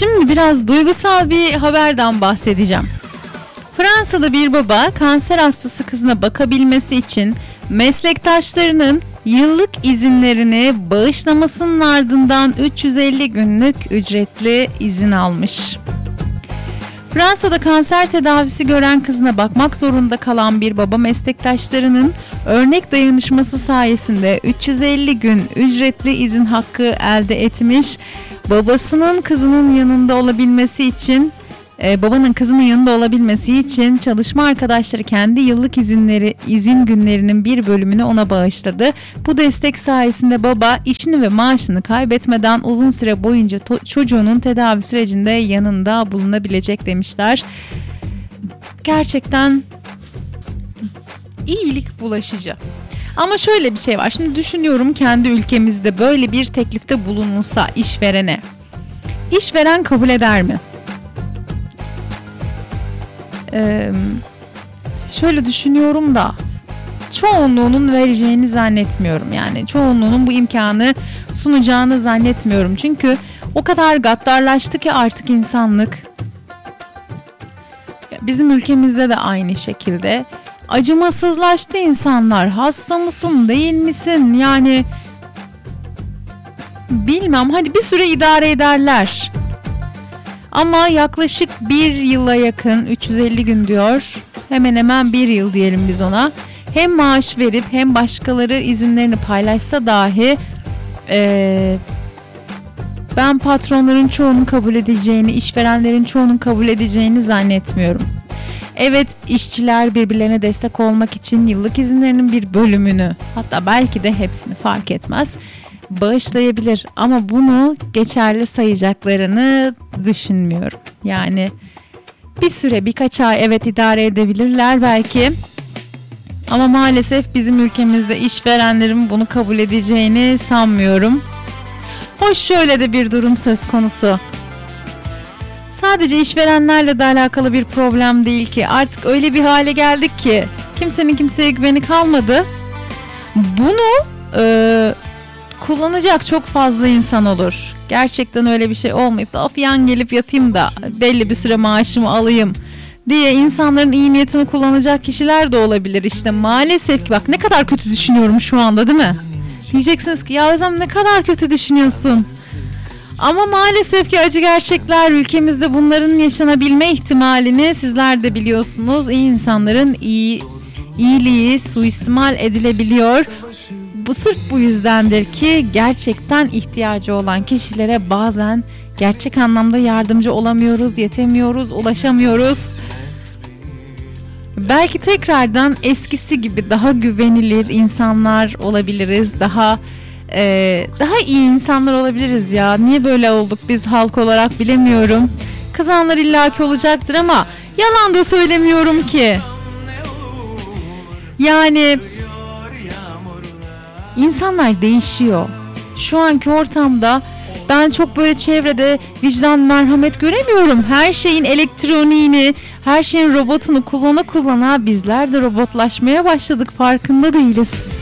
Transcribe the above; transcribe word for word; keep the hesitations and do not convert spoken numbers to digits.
Şimdi biraz duygusal bir haberden bahsedeceğim. Fransa'da bir baba kanser hastası kızına bakabilmesi için meslektaşlarının yıllık izinlerini bağışlamasının ardından üç yüz elli günlük ücretli izin almış. Fransa'da kanser tedavisi gören kızına bakmak zorunda kalan bir baba meslektaşlarının örnek dayanışması sayesinde üç yüz elli gün ücretli izin hakkı elde etmiş. Babasının kızının yanında olabilmesi için Ee, babanın kızının yanında olabilmesi için çalışma arkadaşları kendi yıllık izinleri izin günlerinin bir bölümünü ona bağışladı. Bu destek sayesinde baba işini ve maaşını kaybetmeden uzun süre boyunca to- çocuğunun tedavi sürecinde yanında bulunabilecek demişler. Gerçekten iyilik bulaşıcı. Ama şöyle bir şey var. Şimdi düşünüyorum, kendi ülkemizde böyle bir teklifte bulunulsa işverene, işveren kabul eder mi? Ee, şöyle düşünüyorum da çoğunluğunun vereceğini zannetmiyorum. Yani çoğunluğunun bu imkanı sunacağını zannetmiyorum. Çünkü o kadar gaddarlaştı ki artık insanlık. Bizim ülkemizde de aynı şekilde acımasızlaştı insanlar. Hasta mısın, değil misin? Yani bilmem, hadi bir süre idare ederler. Ama yaklaşık bir yıla yakın, üç yüz elli gün diyor, hemen hemen bir yıl diyelim biz ona, hem maaş verip hem başkaları izinlerini paylaşsa dahi ee, ben patronların çoğunun kabul edeceğini, işverenlerin çoğunun kabul edeceğini zannetmiyorum. Evet, işçiler birbirlerine destek olmak için yıllık izinlerinin bir bölümünü, hatta belki de hepsini, fark etmez, bağışlayabilir ama bunu geçerli sayacaklarını düşünmüyorum. Yani bir süre, birkaç ay evet idare edebilirler belki, ama maalesef bizim ülkemizde işverenlerin bunu kabul edeceğini sanmıyorum. Hoş, şöyle de bir durum söz konusu. Sadece işverenlerle de alakalı bir problem değil ki. Artık öyle bir hale geldik ki kimsenin kimseye güveni kalmadı. Bunu e, kullanacak çok fazla insan olur. Gerçekten öyle bir şey olmayıp da of yan gelip yatayım da belli bir süre maaşımı alayım diye insanların iyi niyetini kullanacak kişiler de olabilir. İşte maalesef ki, bak ne kadar kötü düşünüyorum şu anda, değil mi? Diyeceksiniz ki ya Özlem ne kadar kötü düşünüyorsun. Ama maalesef ki acı gerçekler, ülkemizde bunların yaşanabilme ihtimalini sizler de biliyorsunuz. İyi insanların iyi, iyiliği suistimal edilebiliyor. Bu sırf bu yüzdendir ki gerçekten ihtiyacı olan kişilere bazen gerçek anlamda yardımcı olamıyoruz, yetemiyoruz, ulaşamıyoruz. Belki tekrardan eskisi gibi daha güvenilir insanlar olabiliriz, daha e, daha iyi insanlar olabiliriz ya. Niye böyle olduk biz halk olarak bilemiyorum. Kızanlar illaki olacaktır ama yalan da söylemiyorum ki. Yani İnsanlar değişiyor. Şu anki ortamda ben çok böyle çevrede vicdan, merhamet göremiyorum. Her şeyin elektroniğini, her şeyin robotunu kullana kullana bizler de robotlaşmaya başladık, farkında değiliz.